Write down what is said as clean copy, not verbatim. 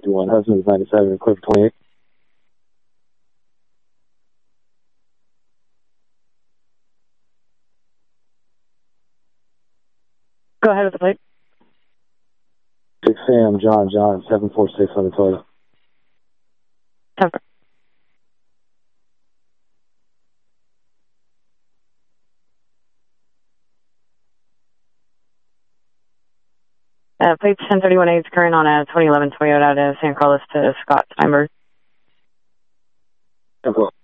51. Husband's 97, clear for 28. Go ahead with the plate. 6 Sam, John, 746 on the Toyota. 10. Plate 1031A is current on a 2011 Toyota out of San Carlos to Scott Steinberg. 10-4.